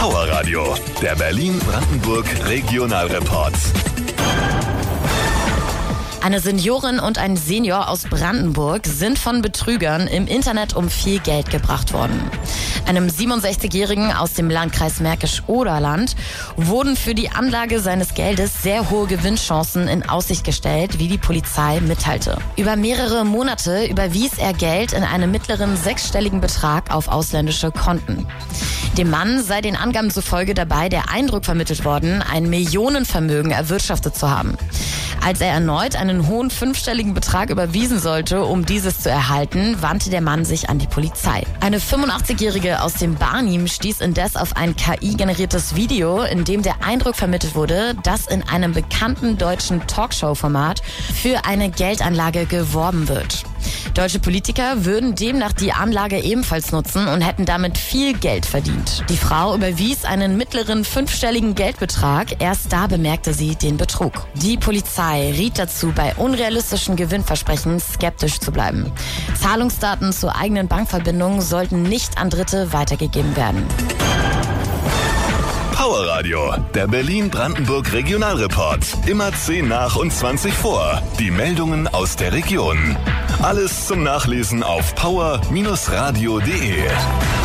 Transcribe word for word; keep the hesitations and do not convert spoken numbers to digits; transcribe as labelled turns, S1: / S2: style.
S1: Power Radio, der Berlin-Brandenburg Regionalreport.
S2: Eine Seniorin und ein Senior aus Brandenburg sind von Betrügern im Internet um viel Geld gebracht worden. Einem siebenundsechzigjährigen aus dem Landkreis Märkisch-Oderland wurden für die Anlage seines Geldes sehr hohe Gewinnchancen in Aussicht gestellt, wie die Polizei mitteilte. Über mehrere Monate überwies er Geld in einem mittleren sechsstelligen Betrag auf ausländische Konten. Dem Mann sei den Angaben zufolge dabei der Eindruck vermittelt worden, ein Millionenvermögen erwirtschaftet zu haben. Als er erneut einen hohen fünfstelligen Betrag überwiesen sollte, um dieses zu erhalten, wandte der Mann sich an die Polizei. Eine fünfundachtzigjährige aus dem Barnim stieß indes auf ein K I-generiertes Video, in dem der Eindruck vermittelt wurde, dass in einem bekannten deutschen Talkshow-Format für eine Geldanlage geworben wird. Deutsche Politiker würden demnach die Anlage ebenfalls nutzen und hätten damit viel Geld verdient. Die Frau überwies einen mittleren fünfstelligen Geldbetrag. Erst da bemerkte sie den Betrug. Die Polizei riet dazu, bei unrealistischen Gewinnversprechen skeptisch zu bleiben. Zahlungsdaten zur eigenen Bankverbindung sollten nicht an Dritte weitergegeben werden.
S1: Power Radio, der Berlin-Brandenburg Regionalreport. Immer zehn nach und zwanzig vor. Die Meldungen aus der Region. Alles zum Nachlesen auf power Bindestrich radio punkt de.